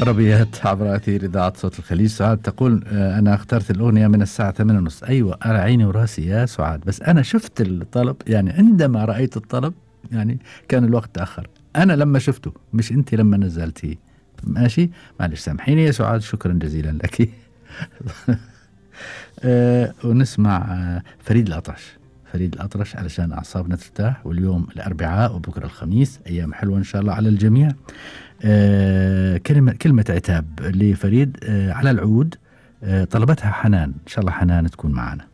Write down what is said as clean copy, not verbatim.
طربيات عبر أثير إذاعة صوت الخليج. سعاد تقول أنا اخترت الأغنية من الساعة 8:30. أيوة على عيني وراسي يا سعاد، بس أنا شفت الطلب، يعني عندما رأيت الطلب يعني كان الوقت تأخر. أنا لما شفته، مش أنت لما نزلتيه. ماشي، معلش سامحيني يا سعاد، شكرا جزيلا لك. ونسمع فريد الأطرش. فريد الأطرش علشان أعصابنا ترتاح، واليوم الأربعاء وبكرة الخميس، أيام حلوة إن شاء الله على الجميع. كلمة عتاب لفريد على العود. طلبتها حنان، إن شاء الله حنان تكون معنا.